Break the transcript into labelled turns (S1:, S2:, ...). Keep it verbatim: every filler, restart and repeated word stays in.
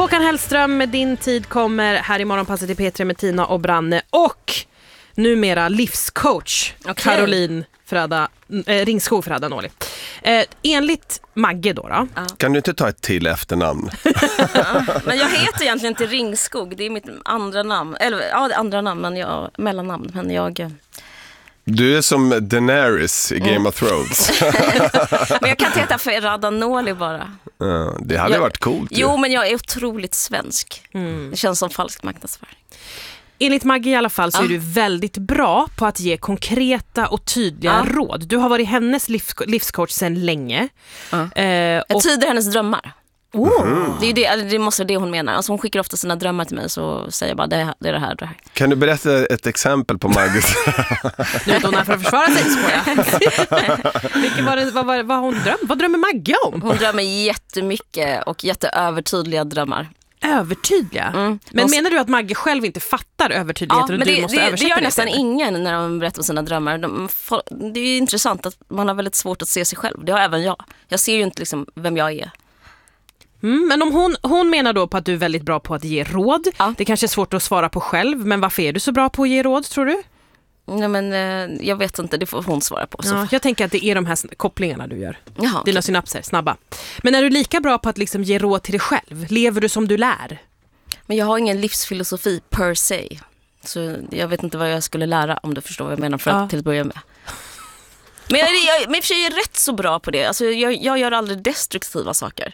S1: Håkan Hellström med Din tid kommer här i Morgonpasset i P tre med Tina och Branne och numera livscoach okay. Caroline Fröda, eh, Ringskog Fröda Nåli. Eh, enligt Magge då, då.
S2: Ja.
S3: Kan du inte ta ett till efternamn?
S2: Ja, men jag heter egentligen inte Ringskog, det är mitt andra namn. Eller ja, det andra namn, men jag mellannamn, men jag...
S3: Du är som Daenerys i Game mm. of Thrones.
S2: Men jag kan inte heta Fröda Nåli bara.
S3: Ja, det hade
S2: jag,
S3: varit coolt.
S2: Jo,
S3: ju.
S2: men jag är otroligt svensk. Mm. Det känns som falsk marknadsföring.
S1: Enligt Maggie i alla fall så ja. är du väldigt bra på att ge konkreta och tydliga ja. råd. Du har varit hennes livs- livscoach sedan länge.
S2: Ja. Eh, jag och... tyder hennes drömmar.
S1: Oh.
S2: Mm. Det är det, det måste det hon menar. Alltså hon skickar ofta sina drömmar till mig, så säger jag bara det, det är det här, det här.
S3: Kan du berätta ett exempel på Maggies?
S1: Nu är hon här för att försvara sig, Vilken var det, vad, vad, vad, hon dröm, vad drömmer Maggie om?
S2: Hon drömmer jättemycket och jätteövertydliga drömmar.
S1: Övertydliga? Mm. Men måste... menar du att Maggie själv inte fattar övertydligheter
S2: ja,
S1: och
S2: men
S1: du
S2: det,
S1: måste
S2: det,
S1: översätta
S2: det gör
S1: det
S2: nästan
S1: eller?
S2: ingen när de berättar om sina drömmar. De, det är intressant att man har väldigt svårt att se sig själv. Det har även jag. Jag ser ju inte liksom vem jag är.
S1: Mm, men om hon, hon menar då på att du är väldigt bra på att ge råd. Ja. Det kanske är svårt att svara på själv, men varför är du så bra på att ge råd, tror du?
S2: Nej, men eh, jag vet inte, det får hon svara på. Så.
S1: Ja, jag tänker att det är de här kopplingarna du gör.
S2: Jaha,
S1: Dina
S2: okay.
S1: synapser, snabba. Men är du lika bra på att liksom ge råd till dig själv? Lever du som du lär?
S2: Men jag har ingen livsfilosofi per se. Så jag vet inte vad jag skulle lära, om du förstår vad jag menar, för ja. att till att börja med. Men jag, jag, men jag är rätt så bra på det. Alltså jag, jag gör aldrig destruktiva saker.